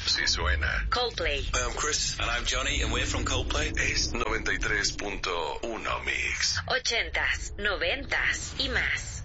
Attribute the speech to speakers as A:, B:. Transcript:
A: Si suena.
B: Coldplay.
C: Hi, I'm Chris.
D: And I'm Johnny, and we're from Coldplay.
A: Es 93.1 Mix.
B: 80s, 90s y más.